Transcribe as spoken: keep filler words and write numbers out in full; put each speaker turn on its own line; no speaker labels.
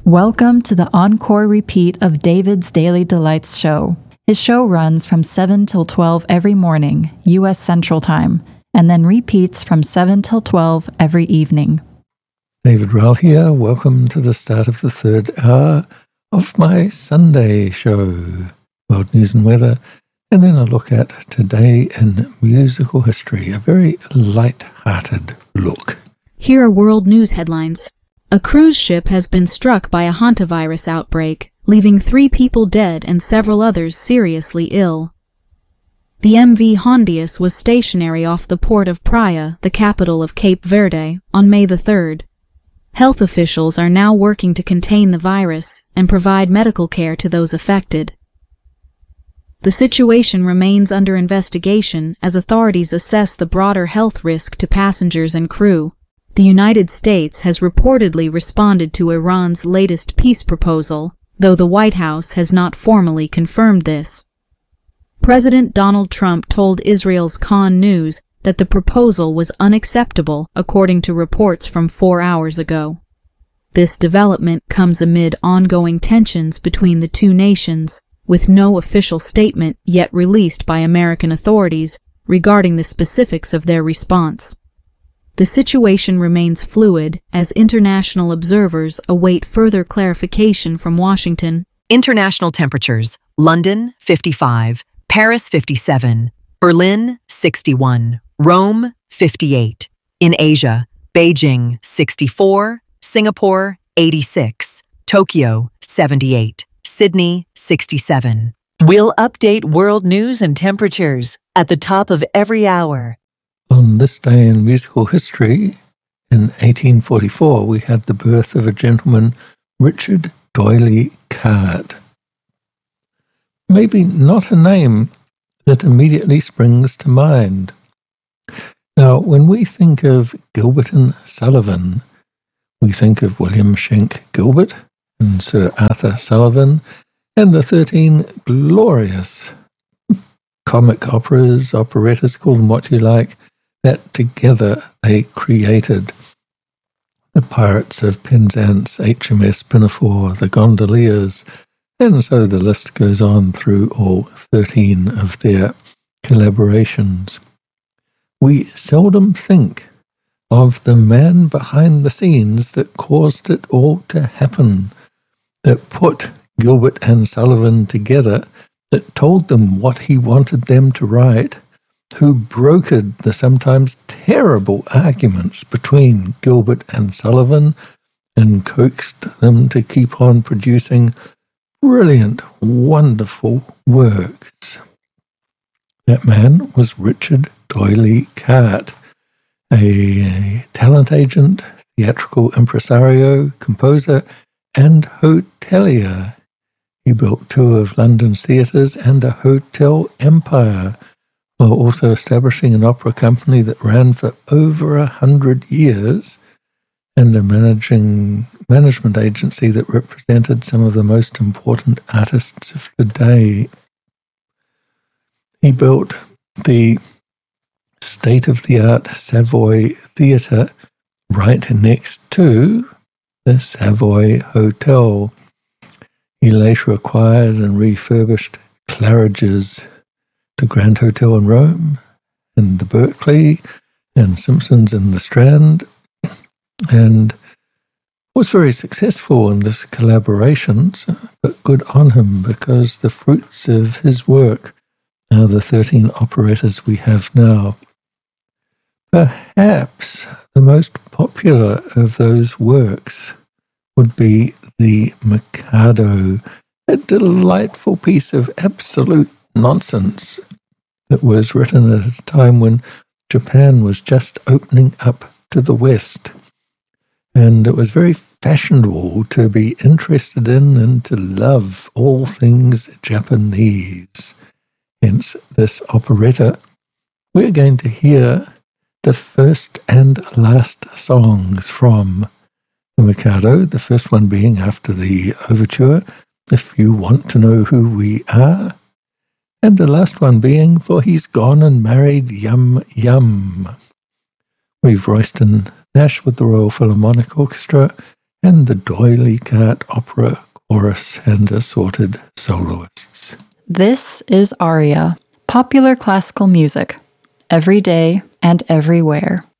Welcome to the encore repeat of David's Daily Delights show. His show runs from seven till twelve every morning, U S Central Time, and then repeats from seven till twelve every evening.
David Rowell here. Welcome to the start of the third hour of my Sunday show, World News and Weather, and then a look at Today in Musical History, a very light-hearted look.
Here are world news headlines. A cruise ship has been struck by a hantavirus outbreak, leaving three people dead and several others seriously ill. The M V Hondius was stationary off the port of Praia, the capital of Cape Verde, on May the third. Health officials are now working to contain the virus and provide medical care to those affected. The situation remains under investigation as authorities assess the broader health risk to passengers and crew. The United States has reportedly responded to Iran's latest peace proposal, though the White House has not formally confirmed this. President Donald Trump told Israel's Khan News that the proposal was unacceptable, according to reports from four hours ago. This development comes amid ongoing tensions between the two nations, with no official statement yet released by American authorities regarding the specifics of their response. The situation remains fluid as international observers await further clarification from Washington.
International temperatures: London, fifty-five, Paris, fifty-seven, Berlin, sixty-one, Rome, fifty-eight. In Asia, Beijing, sixty-four, Singapore, eighty-six, Tokyo, seventy-eight, Sydney, sixty-seven.
We'll update world news and temperatures at the top of every hour.
On this day in musical history, in eighteen forty-four, we had the birth of a gentleman, Richard D'Oyly Carte. Maybe not a name that immediately springs to mind. Now, when we think of Gilbert and Sullivan, we think of William Schenck Gilbert and Sir Arthur Sullivan and the thirteen glorious comic operas, operettas, call them what you like, that together they created the Pirates of Penzance, H M S Pinafore, the Gondoliers, and so the list goes on through all thirteen of their collaborations. We seldom think of the man behind the scenes that caused it all to happen, that put Gilbert and Sullivan together, that told them what he wanted them to write, who brokered the sometimes terrible arguments between Gilbert and Sullivan and coaxed them to keep on producing brilliant, wonderful works. That man was Richard D'Oyly Carte, a talent agent, theatrical impresario, composer, and hotelier. He built two of London's theatres and a hotel empire, while also establishing an opera company that ran for over a hundred years and a managing management agency that represented some of the most important artists of the day. He built the state-of-the-art Savoy Theatre right next to the Savoy Hotel. He later acquired and refurbished Claridge's, the Grand Hotel in Rome, and the Berkeley, and Simpson's in the Strand, and was very successful in this collaborations, but good on him, because the fruits of his work are the thirteen operettas we have now. Perhaps the most popular of those works would be The Mikado, a delightful piece of absolute nonsense that was written at a time when Japan was just opening up to the West. And it was very fashionable to be interested in and to love all things Japanese. Hence, this operetta, we're going to hear the first and last songs from The Mikado, the first one being after the overture, If You Want to Know Who We Are, and the last one being For He's Gone and Married Yum Yum. We've Royston Nash with the Royal Philharmonic Orchestra and the D'Oyly Carte Opera Chorus and assorted soloists.
This is Aria, popular classical music, every day and everywhere.